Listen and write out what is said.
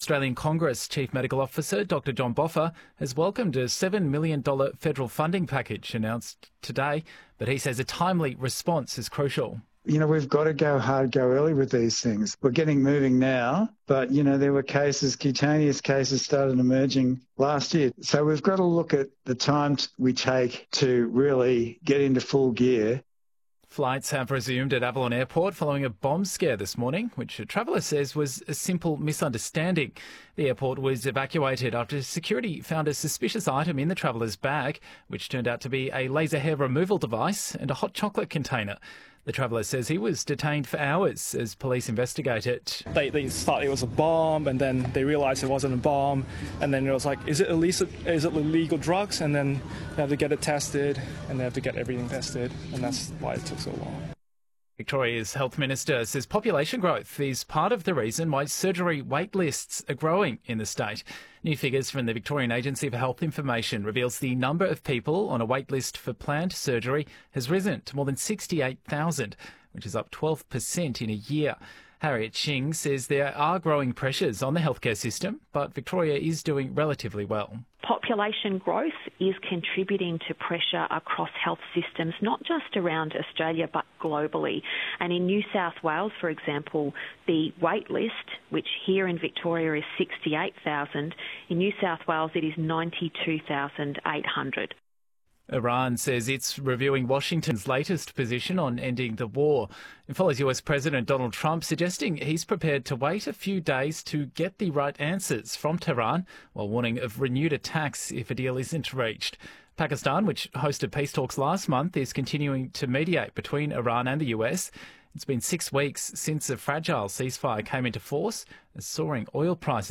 Australian Congress Chief Medical Officer Dr John Boffa has welcomed a $7 million federal funding package announced today, but he says a timely response is crucial. We've got to go hard, go early with these things. We're getting moving now, but, there were cutaneous cases started emerging last year. So we've got to look at the time we take to really get into full gear. Flights have resumed at Avalon Airport following a bomb scare this morning, which a traveller says was a simple misunderstanding. The airport was evacuated after security found a suspicious item in the traveller's bag, which turned out to be a laser hair removal device and a hot chocolate container. The traveller says he was detained for hours as police investigate it. They thought it was a bomb, and then they realised it wasn't a bomb, and then it was like, is it illegal drugs? And then they have to get it tested, and they have to get everything tested, and that's why it took so long. Victoria's Health Minister says population growth is part of the reason why surgery wait lists are growing in the state. New figures from the Victorian Agency for Health Information reveals the number of people on a wait list for planned surgery has risen to more than 68,000, which is up 12% in a year. Harriet Shing says there are growing pressures on the healthcare system, but Victoria is doing relatively well. Population growth is contributing to pressure across health systems, not just around Australia but globally. And in New South Wales, for example, the wait list, which here in Victoria is 68,000, in New South Wales it is 92,800. Iran says it's reviewing Washington's latest position on ending the war. It follows US President Donald Trump suggesting he's prepared to wait a few days to get the right answers from Tehran, while warning of renewed attacks if a deal isn't reached. Pakistan, which hosted peace talks last month, is continuing to mediate between Iran and the US. It's been 6 weeks since a fragile ceasefire came into force as soaring oil prices